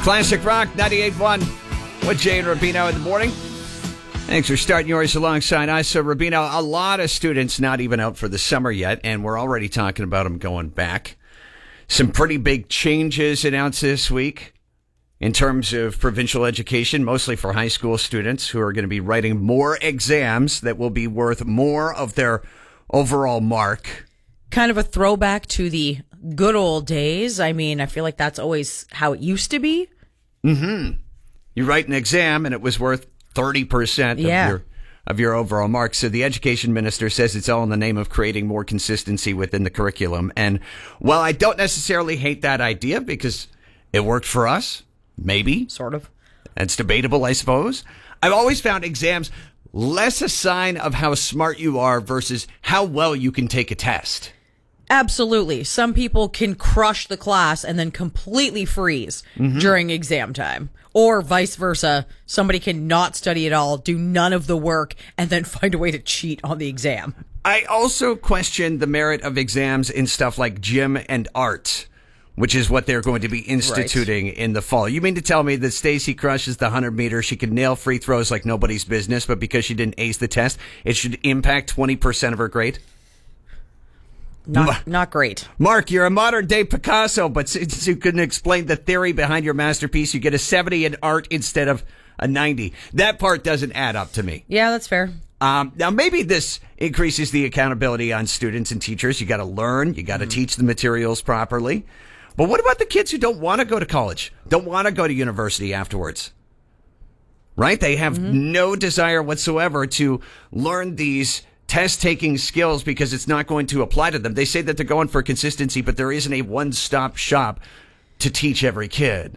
Classic Rock 98.1 with Jay and Rubino in the morning. Thanks for starting yours alongside us. So, Rubino, a lot of students not even out for the summer yet, and we're already talking about them going back. Some pretty big changes announced this week in terms of provincial education, mostly for high school students who are going to be writing more exams that will be worth more of their overall mark. Kind of a throwback to the good old days. I mean, I feel like that's always how it used to be. Mm-hmm. You write an exam and it was worth 30% of your overall mark. So the education minister says it's all in the name of creating more consistency within the curriculum. And while I don't necessarily hate that idea because it worked for us, maybe. Sort of. It's debatable, I suppose. I've always found exams less a sign of how smart you are versus how well you can take a test. Absolutely. Some people can crush the class and then completely freeze during exam time. Or vice versa. Somebody can not study at all, do none of the work, and then find a way to cheat on the exam. I also question the merit of exams in stuff like gym and art, which is what they're going to be instituting in the fall. You mean to tell me that Stacey crushes the 100 meter, she can nail free throws like nobody's business, but because she didn't ace the test, it should impact 20% of her grade? Not great. Mark, you're a modern-day Picasso, but since you couldn't explain the theory behind your masterpiece, you get a 70 in art instead of a 90. That part doesn't add up to me. Yeah, that's fair. Now, maybe this increases the accountability on students and teachers. You got to learn. You got to teach the materials properly. But what about the kids who don't want to go to college, don't want to go to university afterwards? Right? They have no desire whatsoever to learn these test-taking skills because it's not going to apply to them. They say that they're going for consistency, but there isn't a one-stop shop to teach every kid.